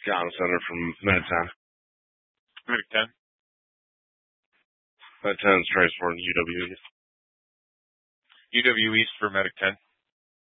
John Center from Medtown. Medic 10. Medtown's Trace for UW. UW East for Medic 10.